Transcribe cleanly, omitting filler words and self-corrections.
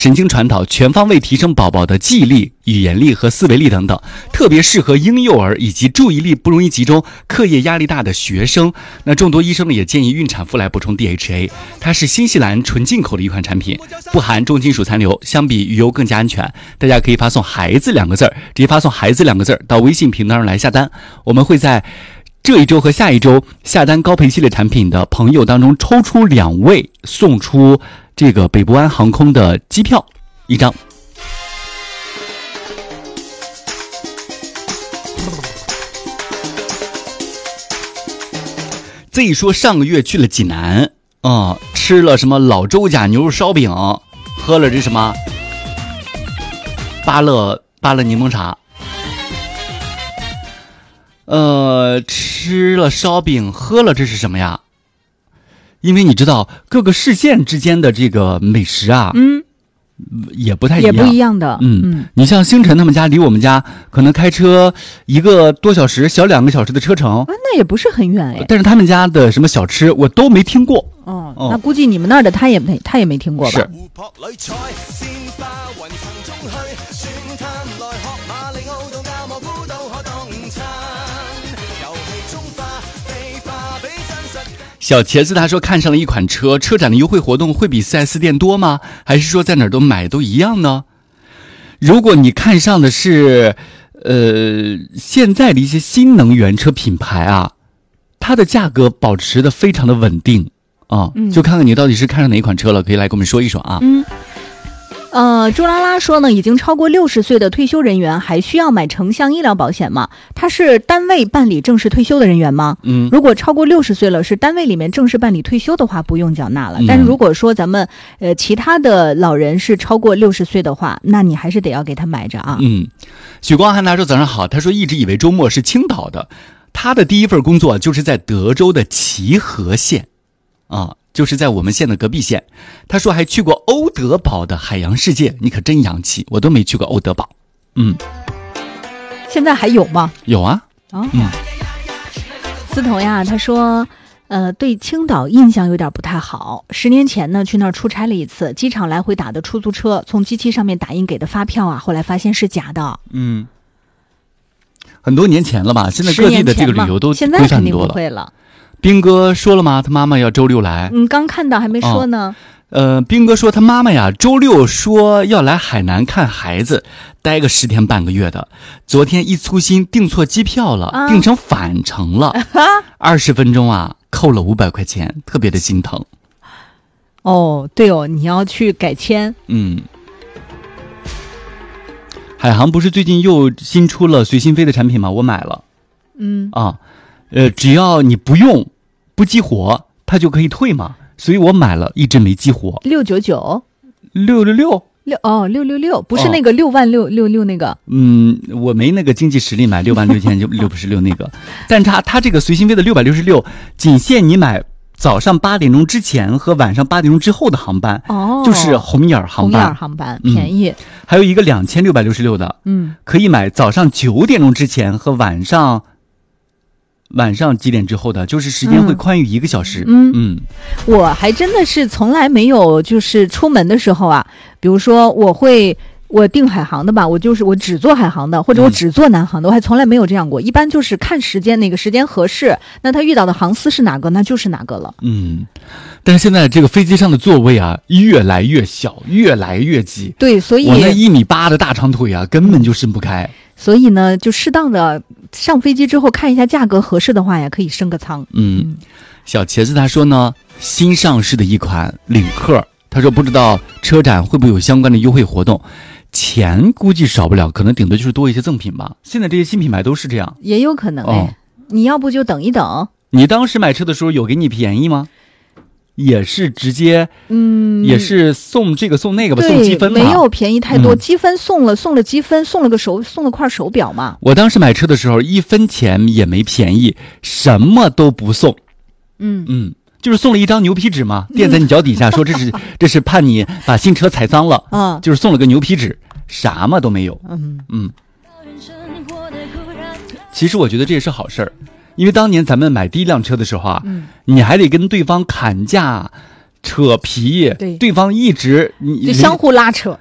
神经传导，全方位提升宝宝的记忆力、语言力和思维力等等，特别适合婴幼儿以及注意力不容易集中、课业压力大的学生。那众多医生呢也建议孕产妇来补充 DHA， 它是新西兰纯进口的一款产品，不含重金属残留，相比鱼油更加安全。大家可以发送孩子2个字，直接发送孩子2个字到微信平台上来下单，我们会在这一周和下一周下单高配系列产品的朋友当中抽出2位，送出这个北部湾航空的机票1张。这一说上个月去了济南吃了什么老周家牛肉烧饼，喝了这什么芭乐柠檬茶。吃了烧饼，喝了这是什么呀？因为你知道各个市县之间的这个美食啊，也不太一样， 也不一样的。 你像星辰他们家离我们家可能开车1个多小时，小2个小时的车程， 那也不是很远哎。 但是他们家的什么小吃我都没听过。 那估计你们那儿的他也没听过吧？ 是。小茄子他说看上了一款车，车展的优惠活动会比 4S 店多吗？还是说在哪儿都买都一样呢？如果你看上的是现在的一些新能源车品牌啊，它的价格保持的非常的稳定啊，就看看你到底是看上哪一款车了，可以来跟我们说一说啊。 朱拉拉说呢，已经超过60岁的退休人员还需要买城乡医疗保险吗？他是单位办理正式退休的人员吗？如果超过60岁了，是单位里面正式办理退休的话，不用缴纳了。但是如果说咱们其他的老人是超过60岁的话，那你还是得要给他买着啊。 许光汉他说早上好，他说一直以为周末是青岛的，他的第一份工作就是在德州的齐河县就是在我们县的隔壁县。他说还去过欧德堡的海洋世界，你可真洋气，我都没去过欧德堡。 现在还有吗？ 有啊。 思彤呀，他说对青岛印象有点不太好。10年前呢去那儿出差了一次，机场来回打的出租车，从机器上面打印给的发票啊，后来发现是假的。 很多年前了吧，现在各地的这个旅游都规范很多了。 现在肯定不会了。 兵哥说了吗？他妈妈要周6来。 刚看到还没说呢。 兵哥说他妈妈呀，周6说要来海南看孩子，待个10天半个月的。昨天一粗心订错机票了，订成返程了，20分钟啊，扣了500块钱，特别的心疼。 对哦，你要去改签。 海航不是最近又新出了随心飞的产品吗？我买了。只要你不用不激活，它就可以退嘛，所以我买了，一直没激活。 699 666 666，不是那个66066那个。 我没那个经济实力买66000就666那个，但它这个随心飞的666仅限你买早上8点钟之前和晚上8点钟之后的航班，就是红眼航班， 便宜。 还有一个2666的，可以买早上9点钟之前和晚上几点之后的，就是时间会宽裕1个小时。 我还真的是从来没有，就是出门的时候啊，比如说我订海航的吧，我只坐海航的，或者我只坐南航的，我还从来没有这样过。一般就是看时间，哪个时间合适，那他遇到的航司是哪个，那就是哪个了。 但是现在这个飞机上的座位啊，越来越小，越来越挤。 对，所以我那1.8米的大长腿啊，根本就伸不开。 所以呢，就适当的上飞机之后看一下价格合适的话呀，可以升个舱。 小茄子他说呢，新上市的一款领克，他说不知道车展会不会有相关的优惠活动，钱估计少不了，可能顶多就是多一些赠品吧。现在这些新品牌都是这样。 也有可能你要不就等一等。 你当时买车的时候有给你便宜吗？也是直接也是送这个送那个吧，送积分嘛， 没有便宜太多。积分送了积分，送了块手表嘛。 我当时买车的时候1分钱也没便宜，什么都不送。就是送了一张牛皮纸嘛，垫在你脚底下，说这是怕你把新车踩脏了就是送了个牛皮纸，什么都没有。其实我觉得这也是好事儿，因为当年咱们买第一辆车的时候啊，你还得跟对方砍价， 扯皮， 对方一直就相互拉扯。